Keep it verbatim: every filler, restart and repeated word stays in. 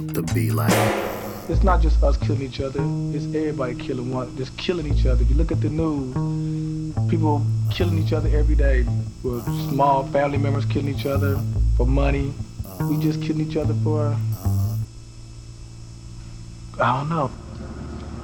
to be like. It's not just us killing each other. It's everybody killing one, just killing each other. You look at the news, people killing each other every day. With small family members killing each other for money. We just killing each other for, I don't know.